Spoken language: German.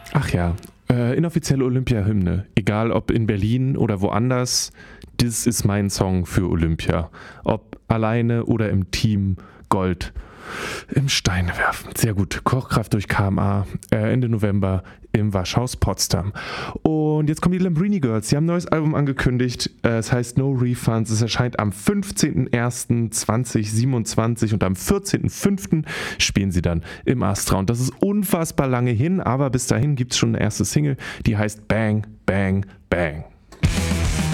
Ach ja, inoffizielle Olympia-Hymne. Egal ob in Berlin oder woanders, das ist mein Song für Olympia. Ob alleine oder im Team, Gold im Steine werfen. Sehr gut. Kochkraft durch KMA, Ende November im Waschhaus Potsdam. Und jetzt kommen die Lambrini Girls. Sie haben ein neues Album angekündigt. Es heißt No Refunds. Es erscheint am 15.01.2027 und am 14.05. spielen sie dann im Astra. Und das ist unfassbar lange hin, aber bis dahin gibt es schon eine erste Single, die heißt Bang, Bang, Bang.